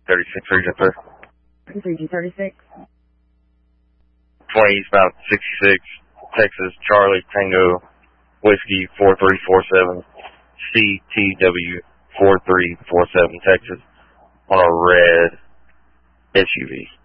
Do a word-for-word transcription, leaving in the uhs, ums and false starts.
thirty-six, region three. Region thirty-six. twenty eastbound sixty-six, Texas, Charlie, Tango, Whiskey four three four seven, C T W four three four seven, Texas, on a red S U V.